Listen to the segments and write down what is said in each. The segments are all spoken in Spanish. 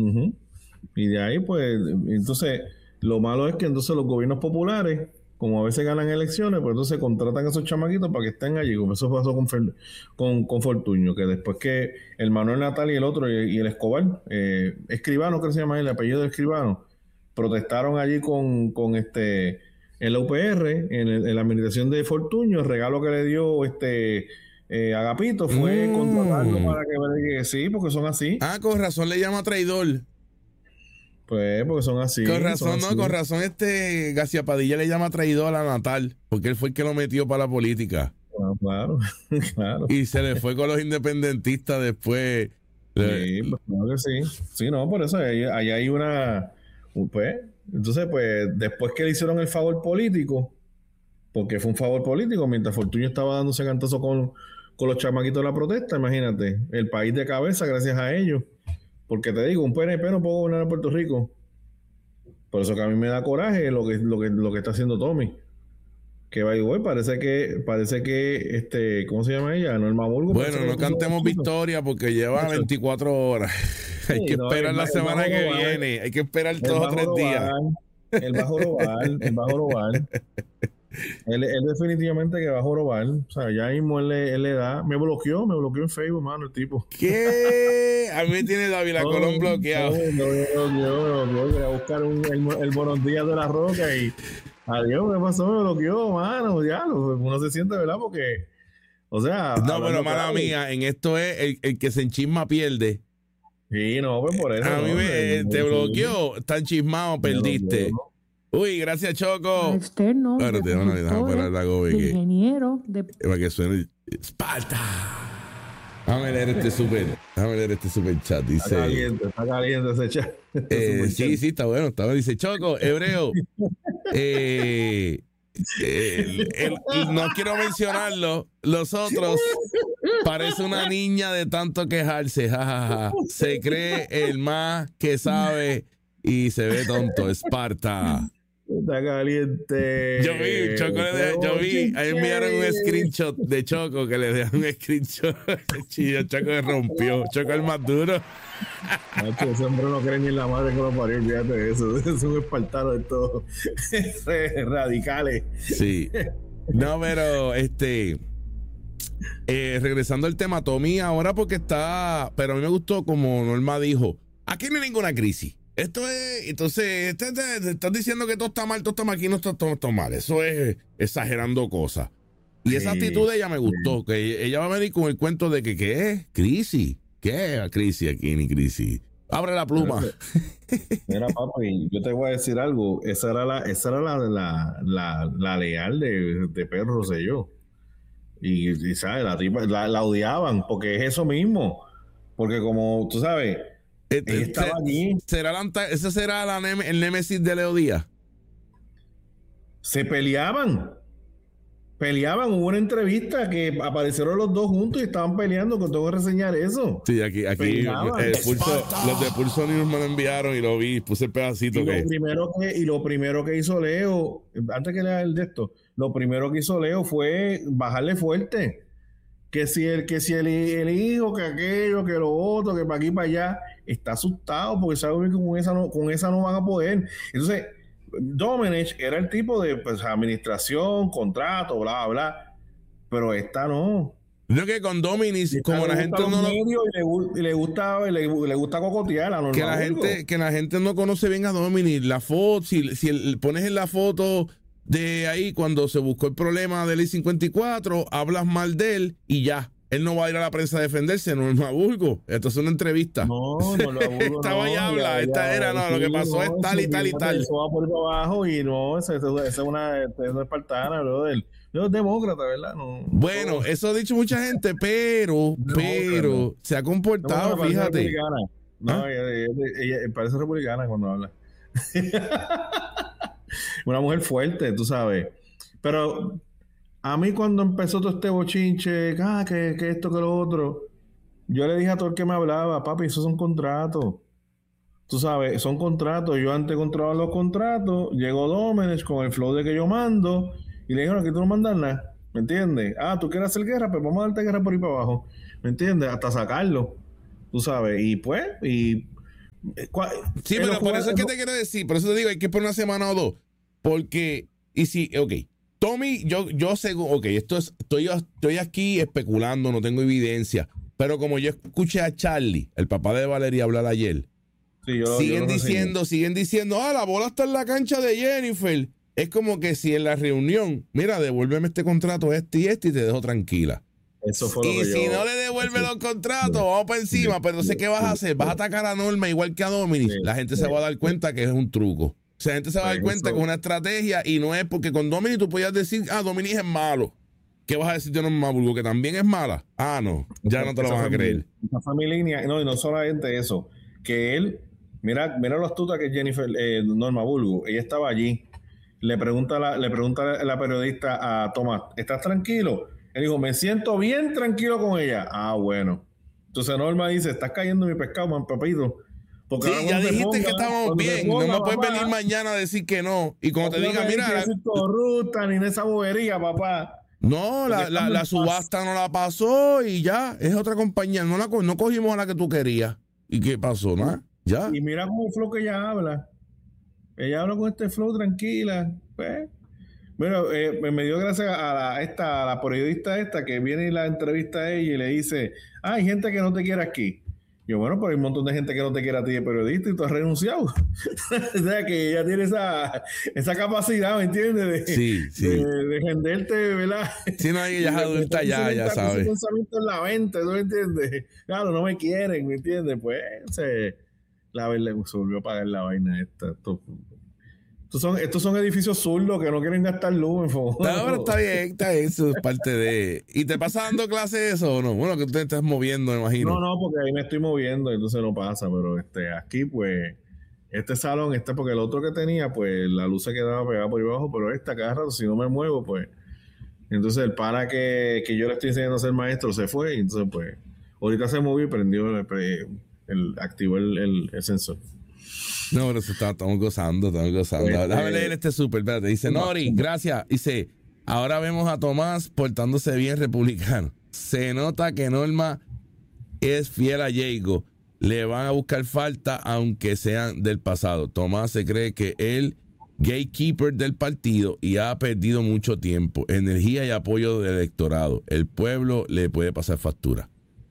Ujú. Y de ahí, pues, entonces, lo malo es que entonces los gobiernos populares, como a veces ganan elecciones, pues entonces contratan a esos chamaquitos para que estén allí, como eso pasó con Fortuño, que después que el Manuel Natal y el otro, y el Escobar, Escribano, creo que se llama el apellido de Escribano, protestaron allí en la UPR, en la administración de Fortuño, el regalo que le dio Agapito fue contratarlo Mm. para que sí, porque son así. Ah, con razón le llama traidor. Pues porque son así, son No, con así. razón García Padilla le llama traidor a la Natal, porque él fue el que lo metió para la política. Bueno, claro, claro. Y se le fue con los independentistas después. Sí, pues claro que sí. Sí, no, por eso ahí hay pues, entonces, pues, después que le hicieron el favor político, porque fue un favor político, mientras Fortuño estaba dándose cantazo con los chamaquitos de la protesta, imagínate, el país de cabeza gracias a ellos. Porque te digo, un PNP no puede gobernar a Puerto Rico. Por eso que a mí me da coraje lo que está haciendo Tommy. Que va igual, parece que, ¿cómo se llama ella? Norma Burgo, parece Bueno, que le no puso cantemos bachito. victoria porque lleva 24 horas. Hay que Sí, no, esperar la él va a semana que jorobar, viene. Hay que esperar él 2 o 3 días. va a jorobar, él va a jorobar. Él definitivamente que va a jorobar. O sea, ya mismo él le da. Me bloqueó en Facebook, mano, el tipo. ¿Qué? A mí me tiene Dávila Colón bloqueado. Me bloqueó. Voy a buscar el buenos días de la roca y adiós, ¿qué pasó? Me bloqueó, mano. Ya, uno se siente, ¿verdad? Porque, o sea, No, pero hablando mala claro. mía, en esto es el que se enchisma pierde. Sí, no, pues por eso, A mí ¿no? te bloqueó, tan chismado, Me bloqueó, perdiste. ¿no? Uy, gracias, Choco. Externos, Ahora de te van a dejar consultores, parar la gobe de que ingenieros, de para que suene Esparta. Déjame leer este super chat. Dice. Está caliente ese chat. Sí, está bueno, Dice Choco, hebreo. No quiero mencionarlo. Los otros parece una niña de tanto quejarse. Jajaja. Se cree el más que sabe y se ve tonto. Esparta. Está caliente. Yo vi, ahí enviaron un screenshot de Choco que le dejan un screenshot. Chido, Choco le rompió. Choco el más duro. Macho, ese hombre no cree ni en la madre que lo parió, olvídate de eso. Es un espartano de todos. Radicales. Sí. No, pero regresando al tema, Tommy, ahora porque está, pero a mí me gustó como Norma dijo, aquí no hay ninguna crisis. Esto es, entonces, te están diciendo que todo está mal, aquí no está todo mal. Eso es exagerando cosas. Y esa actitud de ella me gustó, que ella va a venir con el cuento de que ¿qué es? ¿Crisis? ¿Qué es crisis aquí ni crisis? Abre la pluma. Mira, papi, yo te voy a decir algo. Esa era la leal de Pedro Rosselló. Y ¿sabes? La tipa, la odiaban, porque es eso mismo. Porque como tú sabes, ella estaba allí. ¿Ese será el némesis de Leo Díaz? Se peleaban, hubo una entrevista que aparecieron los dos juntos y estaban peleando, que tengo que reseñar eso. Sí, aquí los de Pulso News me lo enviaron y lo vi, puse el pedacito. Lo primero que hizo Leo, antes que lea el de esto, lo primero que hizo Leo fue bajarle fuerte. Que si el hijo, que aquello, que lo otro, que para aquí para allá, está asustado porque sabe que con esa no van a poder. Entonces, Domenech era el tipo de administración, contrato, bla, bla, pero esta no. Yo que con Domenech, como la gente no le gusta cocotear a que la gente no conoce bien a Domenech. La foto, si pones en la foto de ahí cuando se buscó el problema de Ley 54, hablas mal de él y ya. Él no va a ir a la prensa a defenderse, no es Burgo. Esto es una entrevista. No, esta vaya habla, lo que pasó es tal y tal y tal. Eso va por abajo y no, esa es una espartana, brother. Yo es demócrata, ¿verdad? No, bueno, eso ha dicho mucha gente, pero se ha comportado, fíjate. No, ella parece republicana cuando habla. Una mujer fuerte, tú sabes. Pero a mí cuando empezó todo este bochinche, que esto, que lo otro, yo le dije a todo el que me hablaba, papi, esos son contratos. Tú sabes, son contratos. Yo antes controlaba los contratos, llegó Domenech con el flow de que yo mando, y le dijeron, aquí tú no mandas nada, ¿me entiendes? Tú quieres hacer guerra, pues vamos a darte guerra por ahí para abajo, ¿me entiendes? Hasta sacarlo, tú sabes. Y pues, Sí, pero por eso es que te quiero decir, por eso te digo, hay que poner una semana o dos. Porque, y si, ok, Tommy, yo sé, ok, estoy aquí especulando, no tengo evidencia, pero como yo escuché a Charlie, el papá de Valeria, hablar ayer, sí, siguen diciendo, la bola está en la cancha de Jennifer. Es como que si en la reunión, mira, devuélveme este contrato, este y te dejo tranquila. Eso fue lo y que si yo, no le devuelve los contratos, vamos para encima, pero no sé qué vas a hacer. Vas a atacar a Norma igual que a Dominic. La gente se va a dar cuenta que es un truco. O sea, la gente se va a dar cuenta que es una estrategia y no es porque con Dominic tú podías decir, Dominic es malo. ¿Qué vas a decir de Norma Burgos? ¿Que también es mala? No, ya no te lo vas a creer. Esa familia, no, y no solamente eso, que él, mira lo astuta que es Jennifer, Norma Burgos, ella estaba allí, le pregunta la periodista a Tomás, ¿estás tranquilo? Él dijo, me siento bien tranquilo con ella. Bueno. Entonces Norma dice, estás cayendo mi pescado, man, papito. Porque sí, ya dijiste que estábamos bien. No me puedes venir mañana a decir que no. Y como te diga, mira. No es corrupta ni en esa bobería, papá. No, la subasta no la pasó y ya. Es otra compañía. No cogimos a la que tú querías. ¿Y qué pasó? ¿No? Ya. Y mira cómo el flow que ella habla. Ella habla con este flow tranquila. Pues. Bueno, me dio gracias a la periodista esta que viene y la entrevista a ella y le dice, hay gente que no te quiere aquí. Yo, bueno, pues hay un montón de gente que no te quiere a ti de periodista y tú has renunciado. O sea, que ella tiene esa capacidad, ¿me entiendes? De defenderte, ¿verdad? Si no, ella es adulta ya sabes. Pensamiento en la mente, ¿no me entiendes? Claro, no me quieren, ¿me entiendes? Pues, la verdad, se volvió a pagar la vaina esta. Estos son edificios zurdos que no quieren gastar luz, en favor. Ahora está bien, eso es parte de... ¿Y te pasa dando clase eso o no? Bueno, que tú te estás moviendo, me imagino. No, porque ahí me estoy moviendo, entonces no pasa, pero aquí, pues, este salón, porque el otro que tenía, pues, la luz se quedaba pegada por debajo, pero cada rato, si no me muevo, pues, entonces el pana que yo le estoy enseñando a ser maestro se fue, y entonces, pues, ahorita se movió y prendió, activó el sensor. No, pero eso estamos gozando. Déjame leer este súper, espérate. Dice, Nori, gracias. Dice, ahora vemos a Tomás portándose bien republicano. Se nota que Norma es fiel a Jago. Le van a buscar falta aunque sean del pasado. Tomás se cree que el gatekeeper del partido y ha perdido mucho tiempo, energía y apoyo del electorado. El pueblo le puede pasar factura.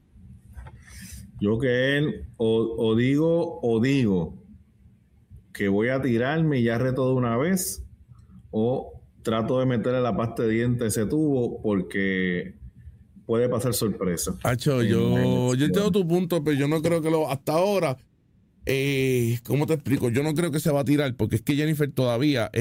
Yo que él o digo que voy a tirarme y ya reto de una vez, o trato de meterle la pasta de dientes a ese tubo porque puede pasar sorpresa. Hacho, yo entiendo tu punto, pero yo no creo que hasta ahora, ¿cómo te explico? Yo no creo que se va a tirar, porque es que Jennifer todavía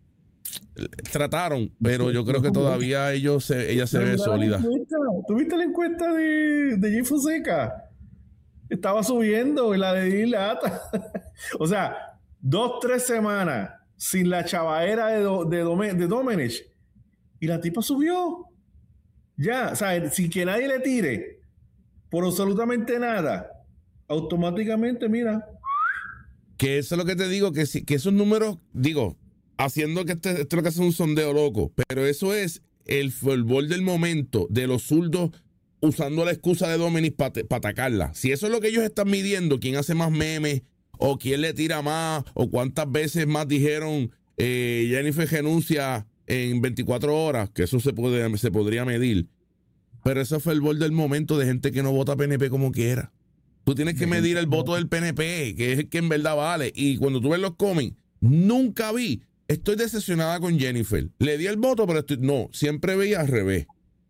trataron, pero yo creo que todavía ella se ve sólida. ¿Tuviste la encuesta de Jay Fonseca? Estaba subiendo y la de Dilata. O sea, 2-3 semanas sin la chavadera de Domenech y la tipa subió. Ya, o sea, sin que nadie le tire por absolutamente nada, automáticamente, mira. Que eso es lo que te digo, que esos números, digo, haciendo que esto es lo que hace un sondeo loco, pero eso es el fervor del momento de los zurdos usando la excusa de Dominic para atacarla. Si eso es lo que ellos están midiendo, quién hace más memes, o quién le tira más, o cuántas veces más dijeron Jennifer renuncia en 24 horas, que eso se podría medir. Pero eso fue el bol del momento de gente que no vota PNP como quiera. Tú tienes que medir el voto del PNP, que es el que en verdad vale. Y cuando tú ves los comments, nunca vi, estoy decepcionada con Jennifer. Le di el voto, pero no, siempre veía al revés.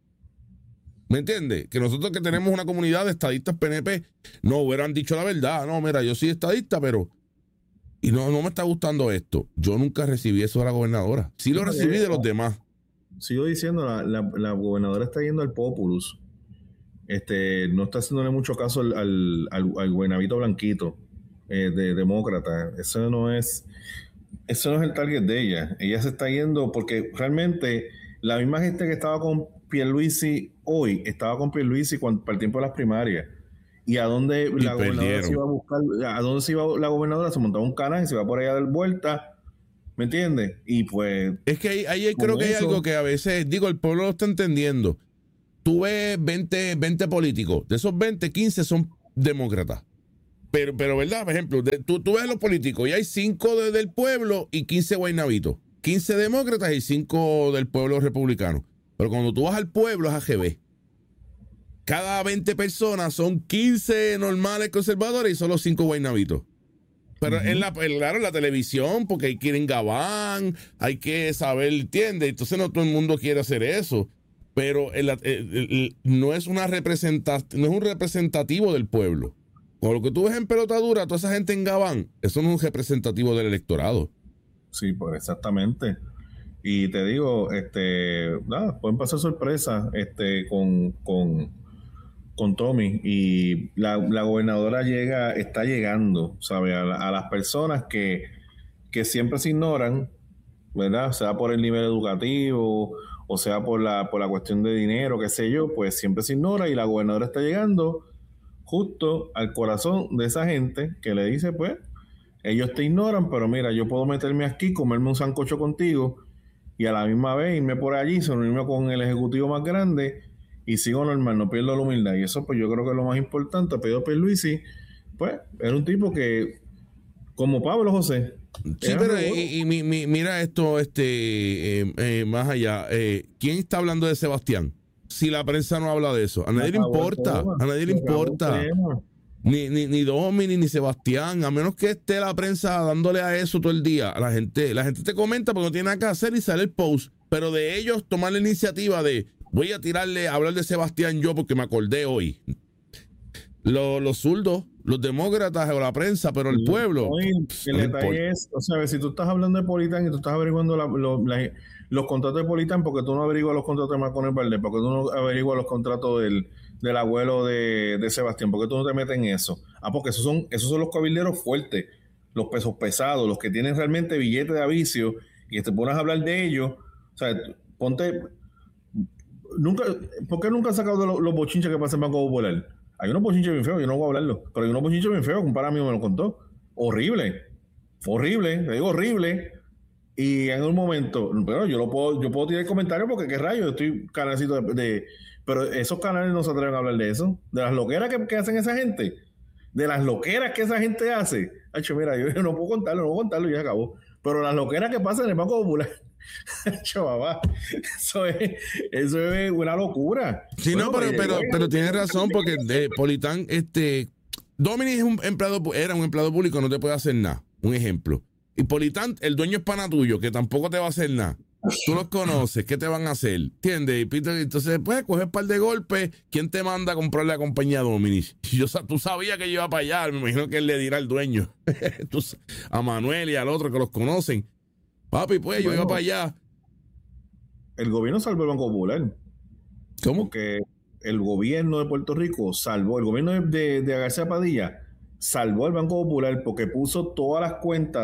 ¿Me entiendes? Que nosotros que tenemos una comunidad de estadistas PNP no hubieran dicho la verdad. No, mira, yo soy estadista, pero... Y no me está gustando esto. Yo nunca recibí eso de la gobernadora. Sí lo recibí de los demás. Sigo diciendo, la gobernadora está yendo al Populus. No está haciéndole mucho caso al Buenavito Blanquito, de demócrata. Eso no es el target de ella. Ella se está yendo porque realmente la misma gente que estaba con Pierluisi hoy, estaba con Pierluisi para el tiempo de las primarias. ¿Y a dónde la gobernadora se iba a buscar? ¿A dónde se iba la gobernadora? Se montaba un canal y se iba por allá a dar vuelta. ¿Me entiendes? Y pues... Es que ahí creo que hay algo que a veces, digo, el pueblo lo está entendiendo. Tú ves 20 políticos. De esos 20, 15 son demócratas. pero ¿verdad? Por ejemplo, tú ves los políticos y hay 5 del pueblo y 15 guaynabitos. 15 demócratas y 5 del pueblo republicano. Pero cuando tú vas al pueblo es AGB. Cada 20 personas son 15 normales conservadores y solo 5 guaynabitos. Pero claro, en la televisión, porque ahí quieren gabán, hay que saber, ¿entiendes? Entonces no todo el mundo quiere hacer eso. Pero no es un representativo del pueblo. Con lo que tú ves en pelotadura, toda esa gente en gabán, eso no es un representativo del electorado. Sí, pues exactamente. Y te digo, nada, pueden pasar sorpresas con Tommy. Y la gobernadora está llegando, ¿sabes? A las personas que siempre se ignoran, ¿verdad? Sea por el nivel educativo o sea por la cuestión de dinero, qué sé yo, pues siempre se ignora y la gobernadora está llegando justo al corazón de esa gente que le dice, pues, ellos te ignoran, pero mira, yo puedo meterme aquí, comerme un sancocho contigo y a la misma vez irme por allí, reunirme con el ejecutivo más grande y sigo normal, no pierdo la humildad. Y eso pues yo creo que es lo más importante. Pedro Pierluisi, pues, era un tipo que, como Pablo José. Sí, pero mira esto, más allá. ¿Quién está hablando de Sebastián? Si la prensa no habla de eso, a nadie le importa, a nadie le importa. Ni Domini ni Sebastián, a menos que esté la prensa dándole a eso todo el día. La gente te comenta porque no tiene nada que hacer y sale el post. Pero de ellos tomar la iniciativa de voy a hablar de Sebastián yo porque me acordé hoy. Los zurdos, los demócratas o la prensa, pero el pueblo. El detalle es, o sea, si tú estás hablando de Politán y tú estás averiguando los contratos de Politán, porque tú no averiguas los contratos de Macones Valdés, porque tú no averiguas los contratos del abuelo de Sebastián, porque tú no te metes en eso. Porque esos son los cabilderos fuertes, los pesos pesados, los que tienen realmente billetes de avicio, y te pones a hablar de ellos. O sea, ponte. ¿Por qué nunca han sacado los bochinches que pasan en Banco Popular? Hay unos bochinches bien feos, yo no voy a hablarlo, pero hay unos bochinches bien feos, un par amigo me lo contó. Horrible, te digo horrible. Y en un momento, pero yo puedo tirar comentarios porque qué rayos, yo estoy canalcito pero esos canales no se atreven a hablar de eso, de las loqueras que hacen esa gente, de las loqueras que esa gente hace. Hacho, mira, yo no puedo contarlo y ya acabó. Pero las loqueras que pasan en el Banco Popular, chaval, eso es una locura. Sí, bueno, no, pero tienes razón, porque Politán, Dominic era un empleado público, no te puede hacer nada. Un ejemplo. Y Politán, el dueño es pana tuyo, que tampoco te va a hacer nada. Tú los conoces, ¿qué te van a hacer? ¿Entiendes? Entonces, pues, coges un par de golpes. ¿Quién te manda a comprarle la compañía Dominic? Tú sabías que yo iba para allá. Me imagino que él le dirá al dueño. A Manuel y al otro que los conocen. Papi, pues, yo iba para allá. El gobierno salvó el Banco Popular. ¿Cómo? Porque el gobierno de Puerto Rico el gobierno de García Padilla salvó el Banco Popular porque puso todas las cuentas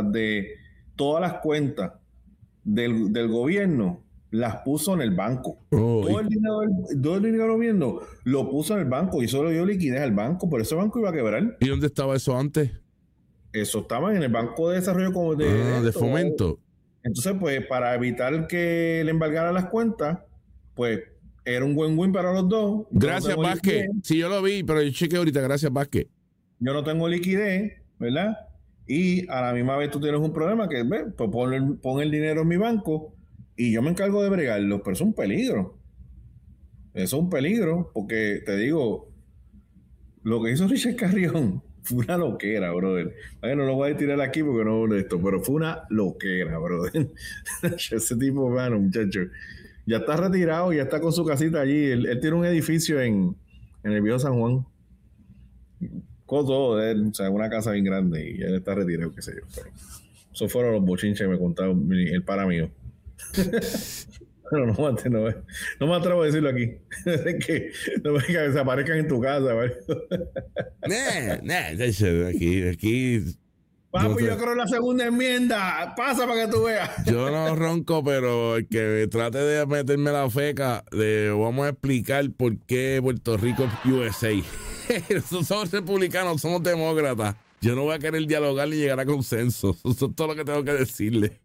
del gobierno, las puso en el banco. Todo el dinero del gobierno lo puso en el banco y eso le dio liquidez al banco, por eso el banco iba a quebrar. ¿Y dónde estaba eso antes? Eso estaba en el Banco de Desarrollo de Fomento. Entonces, pues, para evitar que le embargaran las cuentas, pues, era un win-win para los dos. Gracias, Vázquez. Sí, yo lo vi, pero yo chequeé ahorita. Gracias, Vázquez. Yo no tengo liquidez, ¿verdad? Y a la misma vez tú tienes un problema que, pues pon el dinero en mi banco y yo me encargo de bregarlo, pero eso es un peligro. Eso es un peligro porque, te digo, lo que hizo Richard Carrión fue una loquera, brother. No lo voy a tirar aquí porque no es esto, pero fue una loquera, brother. Ese tipo, mano, muchacho, ya está retirado, ya está con su casita allí. Él tiene un edificio en el viejo San Juan. Con todo, o sea, una casa bien grande y él está retirado, qué sé yo. Pero esos fueron los bochinches que me contaba el pana mío. Pero no me atrevo a decirlo aquí. que desaparezcan en tu casa, ¿vale? Aquí. Papi, no sé. Yo creo en la segunda enmienda. Pasa para que tú veas. Yo no ronco, pero el que trate de meterme la feca, vamos a explicar por qué Puerto Rico es USA. Somos republicanos, somos demócratas. Yo no voy a querer dialogar ni llegar a consenso. Eso es todo lo que tengo que decirle.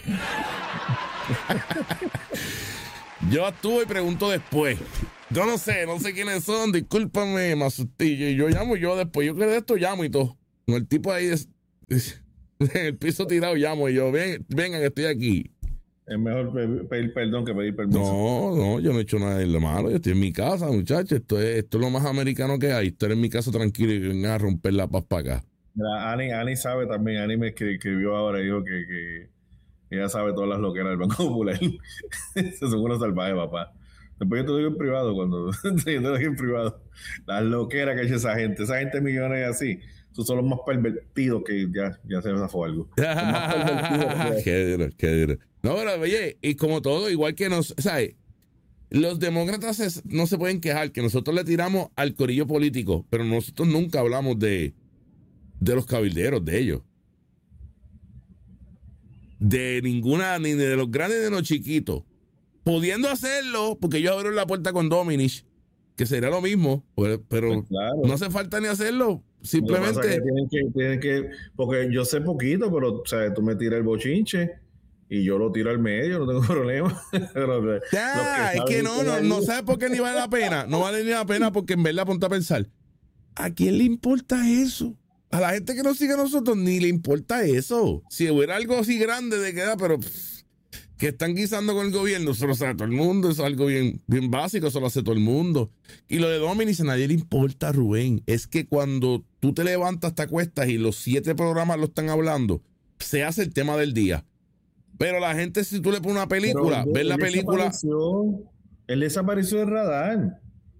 Yo actúo y pregunto después. Yo no sé quiénes son, discúlpame, me asusté. Yo llamo después. Yo que de esto llamo y todo. No, el tipo ahí en el piso tirado llamo y yo, vengan, estoy aquí. Es mejor pedir perdón que pedir permiso. No, yo no he hecho nada de lo malo. Yo estoy en mi casa, muchachos. Esto es lo más americano que hay. Estar en mi casa tranquilo y vengan a romper la paz para acá. Mira, Ani sabe también. Ani me escribió ahora y dijo que ella sabe todas las loqueras del Banco Popular. Eso son unos salvajes, papá. Después yo te lo digo en privado, cuando yo te lo digo en privado. Las loqueras que ha hecho esa gente millonaria así. Esos son los más pervertidos que ya se zafó algo. Qué duro. No, pero oye, y como todo, igual que ¿sabes? Los demócratas no se pueden quejar que nosotros le tiramos al corillo político, pero nosotros nunca hablamos de los cabilderos, de ellos. De ninguna, ni de los grandes ni de los chiquitos. Pudiendo hacerlo, porque ellos abrieron la puerta con Dominich, que sería lo mismo, pero pues claro, no hace falta ni hacerlo. Simplemente. Tienen que, porque yo sé poquito, pero o sea, tú me tiras el bochinche y yo lo tiro al medio, no tengo problema. Pero, es que no sabes por qué ni vale la pena. No vale ni la pena porque en verdad ponte a pensar. ¿A quién le importa eso? A la gente que nos sigue a nosotros ni le importa eso. Si hubiera algo así grande de queda, pero que están guisando con el gobierno, eso lo sabe todo el mundo, eso es algo bien básico, eso lo hace todo el mundo. Y lo de Dominic a nadie le importa, Rubén. Es que cuando tú te levantas, te acuestas y los 7 programas lo están hablando, se hace el tema del día. Pero la gente, si tú le pones una película, ves la película. Él desapareció del radar.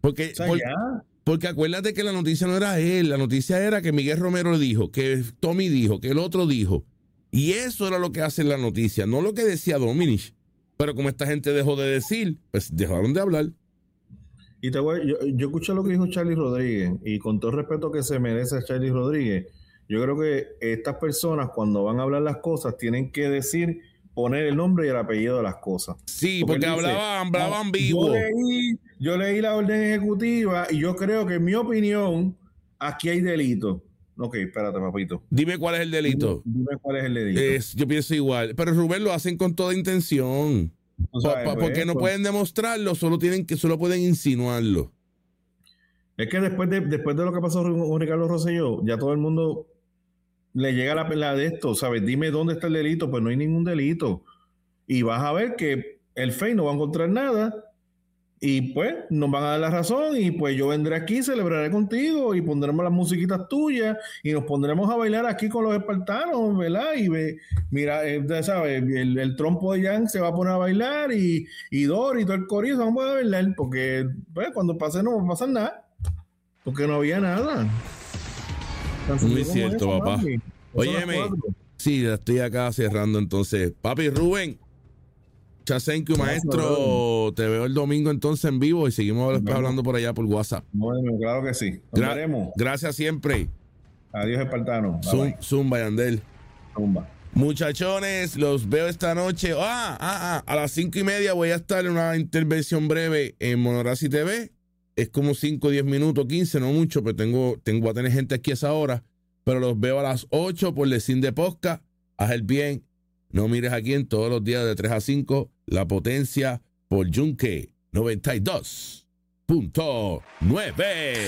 Porque acuérdate que la noticia no era él, la noticia era que Miguel Romero dijo, que Tommy dijo, que el otro dijo. Y eso era lo que hace la noticia, no lo que decía Dominic. Pero como esta gente dejó de decir, pues dejaron de hablar. Y yo escuché lo que dijo Charlie Rodríguez, y con todo el respeto que se merece a Charlie Rodríguez, yo creo que estas personas cuando van a hablar las cosas tienen que poner el nombre y el apellido de las cosas. Sí, porque hablaban vivo. Yo leí la orden ejecutiva y yo creo que en mi opinión aquí hay delito. Ok, espérate, papito. Dime cuál es el delito. Dime cuál es el delito. Yo pienso igual. Pero Rubén, lo hacen con toda intención. Porque no pueden demostrarlo, solo pueden insinuarlo. Es que después de lo que pasó con Ricardo Rosselló, ya todo el mundo le llega la pelea de esto, ¿sabes? Dime dónde está el delito, pues no hay ningún delito. Y vas a ver que el FEI no va a encontrar nada y pues nos van a dar la razón y pues yo vendré aquí, celebraré contigo y pondremos las musiquitas tuyas y nos pondremos a bailar aquí con los espartanos, ¿verdad? Y mira, ¿sabes? El trompo de Jan se va a poner a bailar y Dor y todo el corillo se van a poner a bailar porque pues, cuando pase no va a pasar nada porque no había nada. Muy cierto, papá. Óyeme, sí, estoy acá cerrando entonces. Papi Rubén, thank you, maestro. Te veo el domingo entonces en vivo y seguimos hablando por allá por WhatsApp. Bueno, claro que sí. Nos veremos. Gracias siempre. Adiós, espartano. Zumba, Yandel. Zumba. Muchachones, los veo esta noche. A las 5:30 voy a estar en una intervención breve en Monorazi TV. Es como 5, 10 minutos, 15, no mucho, pero tengo a tener gente aquí a esa hora. Pero los veo a las 8 por el Cine de Podcast. Haz el bien. No mires aquí en todos los días de 3 a 5. La Potencia por Yunque 92.9.